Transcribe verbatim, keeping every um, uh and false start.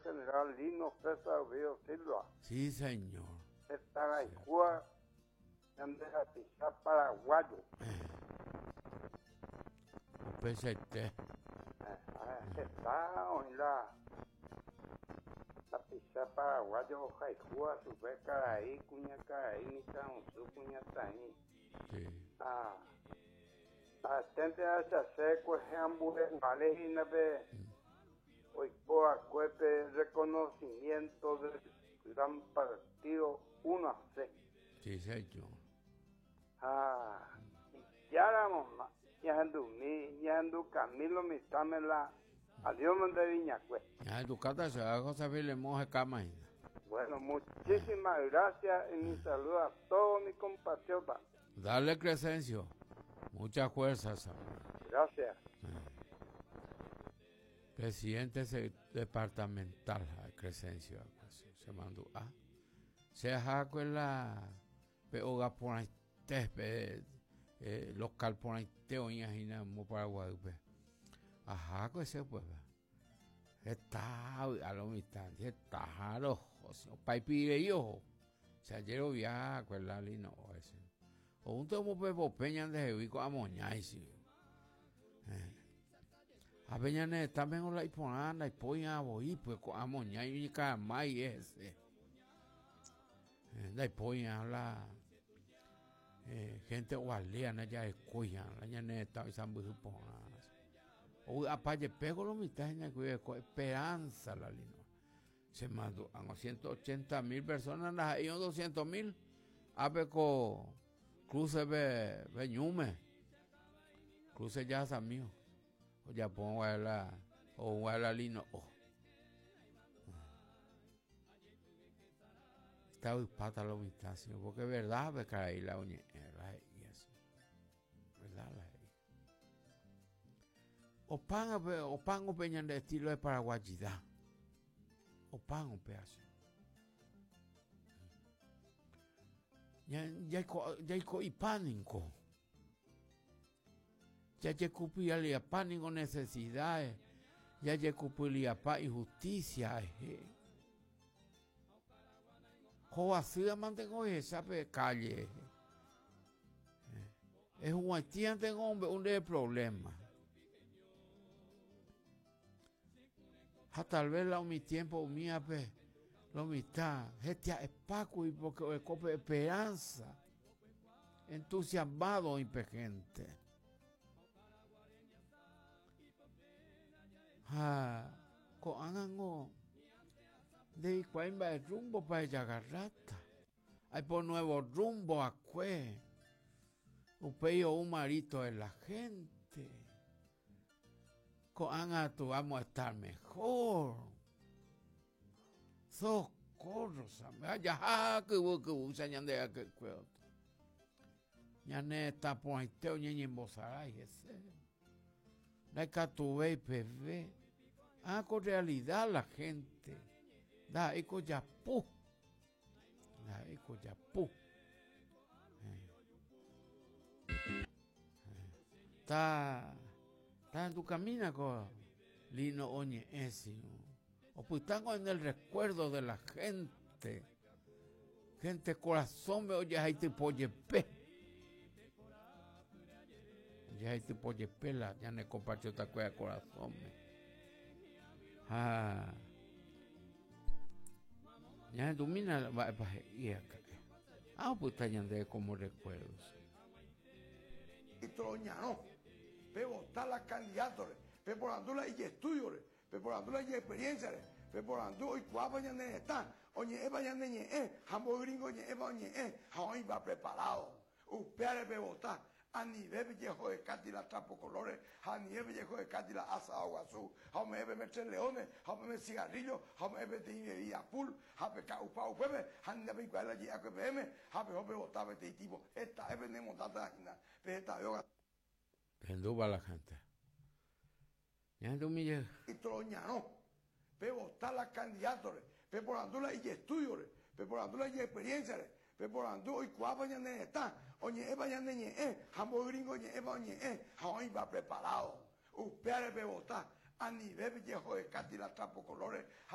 general Lino César Ovidio Silva. Sí, señor. Está en Cuba, donde la paraguayo. P C T. Está en la la pizza paraguayo, Jaijúa, Subeca, ahí, Cuñaca, ahí, Nican, Su, Cuñata, ahí. Sí. Ah, atente a esa seco, hamburgues, vale, y nave. Hoy, por acuerdo, reconocimiento del gran partido uno a C. Sí, señor. Ah, ya la mamá, ya ando mi, ya ando Camilo, mi tamela, adiós, de Viñacue. Ya en tu casa se va a José Filemón de Camaina. Bueno, muchísimas gracias y mi saludo a todos mis compatriotas. Dale, Crescencio. Mucha fuerza, Samuel. Gracias. Presidente departamental, Crescencio. Se mandó a. Se ha con la peoga por ahí, local por ahí, te oías y nada más Paraguay. Ajá, pues se pues. Está a lo mitad, está a los ojos. Pai pide yo. Se ayer viaja con la lino ese. O un tomo pepo peña de Jevico a moñaisi. A peña ne también o la iponanda y poña a boí pues a moñai y cada mai ese. Da poña la gente gualea na ya escoya, la ya ne está sambu supona. O apaye pego lo mitad en el esperanza la lino. Se mandó a ciento ochenta mil personas, las hay doscientos mil. Apeco cruce be beñume. Cruce ya samío. O ya pongo a la o a la lino. Oh. Está pata lo mitad, señor, porque es verdad, ve caray la uña, y eso. ¿Verdad la? O pan o pan o peña de estilo de paraguayidad. O pan o pedazo. Ya ya ya y pánico. Ya ya cupilia pánico necesidades. Ya ya cupilia pa injusticia. Jo así mantengo esa calle. Es un haitiano tengo hombre un de problema. Ha tal vez la mi tiempo mía pe lo mitad este espaco y porque cope esperanza entusiasmado impegente. Ah, con ango de cuaimba el rumbo para Yagarrata. Hay por nuevo rumbo a cue. Upeyo un marito de la gente. Con Anato vamos a estar mejor. Socorro, Samuel. Ya, que vos que vos de aquel cuento. Ya ne está por ahí, te oye en Bozaray, ese. La catube y pv. Ah, con realidad la gente. Da eco ya pu. Da eco ya pu. Está. Está en tu camino con Lino Oñe ese. O pues están en el recuerdo de la gente. Gente corazón me oye ahí te poye pe. Ya ahí te poye pela, ya ne compartió esta cosa corazón me. Ah. Ya domina va va y acá. Ah, pues está yendo como recuerdos. Y troñano. Pero está la candidatos, pero por andula y estudios, pero por andula y experiencias, pero por andula y cuapa ya ne está, oye eva ya ne eh, jambo gringo ya eva oye eh, jamón iba preparado, upeare bebota, a nivel viejo de cátila trapo colores, a nivel viejo de cátila asa agua azul, jamón ebe meter leones, jamón ebe cigarrillos, jamón ebe de bebida pool, jamón ca upa upebe, jamón ebe igual allí a que bebe, jamón bebota bete tipo, esta ebe ne montata hina, pero esta yoga Penduba la gente. Ya tú me y troñano. Pero está la candidatos, pero por andula y estudios, pero por andula y experiencias, pero por andula y cuapa ya ne está, oye eva ya ne eh, jambo gringo ya eva oye eh, jamón iba preparado, upeare bebota, a nivel viejo de cátila trapo colores.